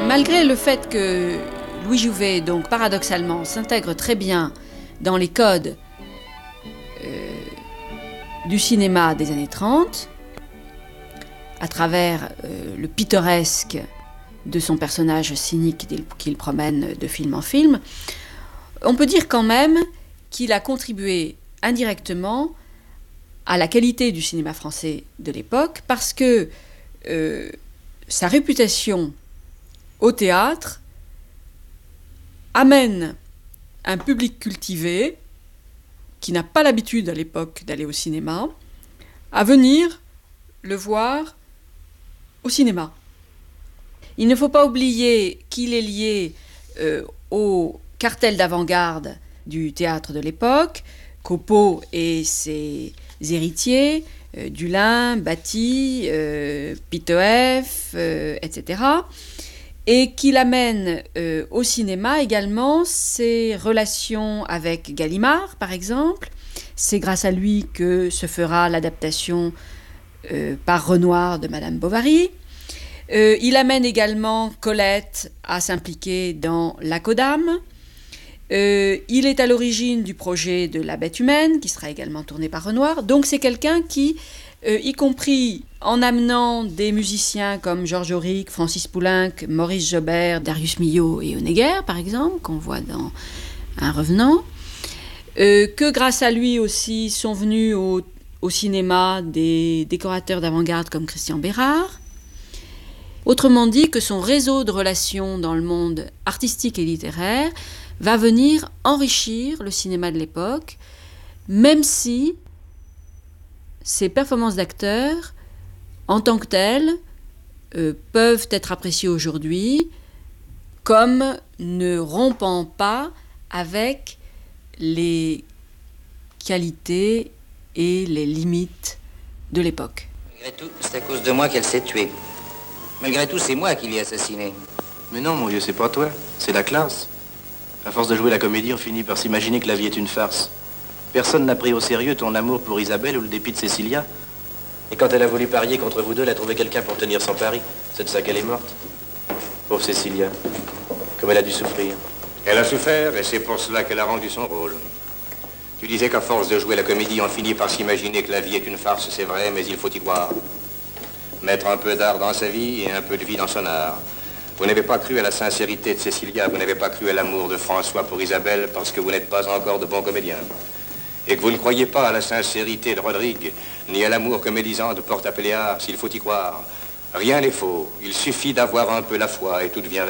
Malgré le fait que Louis Jouvet, donc paradoxalement, s'intègre très bien dans les codes du cinéma des années 30, à travers le pittoresque de son personnage cynique qu'il promène de film en film, on peut dire quand même qu'il a contribué indirectement à la qualité du cinéma français de l'époque, parce que sa réputation au théâtre amène un public cultivé, qui n'a pas l'habitude à l'époque d'aller au cinéma, à venir le voir au cinéma. Il ne faut pas oublier qu'il est lié au cartel d'avant-garde du théâtre de l'époque, Copeau et ses héritiers, Dulin, Batty, Pitoef, etc. Et qu'il amène au cinéma également ses relations avec Gallimard, par exemple. C'est grâce à lui que se fera l'adaptation par Renoir de Madame Bovary. Il amène également Colette à s'impliquer dans La Caudame. Il est à l'origine du projet de La Bête humaine, qui sera également tourné par Renoir. Donc c'est quelqu'un qui, y compris en amenant des musiciens comme Georges Auric, Francis Poulenc, Maurice Jobert, Darius Milhaud et Honegger, par exemple, qu'on voit dans Un Revenant, que grâce à lui aussi sont venus au cinéma des décorateurs d'avant-garde comme Christian Bérard. Autrement dit, que son réseau de relations dans le monde artistique et littéraire va venir enrichir le cinéma de l'époque, même si ses performances d'acteurs, en tant que telles, peuvent être appréciées aujourd'hui comme ne rompant pas avec les qualités et les limites de l'époque. Malgré tout, c'est à cause de moi qu'elle s'est tuée. Malgré tout, c'est moi qui l'ai assassinée. Mais non, mon vieux, c'est pas toi, c'est la classe. À force de jouer la comédie, on finit par s'imaginer que la vie est une farce. Personne n'a pris au sérieux ton amour pour Isabelle ou le dépit de Cécilia. Et quand elle a voulu parier contre vous deux, elle a trouvé quelqu'un pour tenir son pari. C'est de ça qu'elle est morte. Pauvre Cécilia, comme elle a dû souffrir. Elle a souffert et c'est pour cela qu'elle a rendu son rôle. Tu disais qu'à force de jouer la comédie, on finit par s'imaginer que la vie est une farce, c'est vrai, mais il faut y croire. Mettre un peu d'art dans sa vie et un peu de vie dans son art. Vous n'avez pas cru à la sincérité de Cécilia, vous n'avez pas cru à l'amour de François pour Isabelle parce que vous n'êtes pas encore de bons comédiens. Et que vous ne croyez pas à la sincérité de Rodrigue, ni à l'amour comédisant de Porte-à-Péléas, s'il faut y croire. Rien n'est faux, il suffit d'avoir un peu la foi et tout devient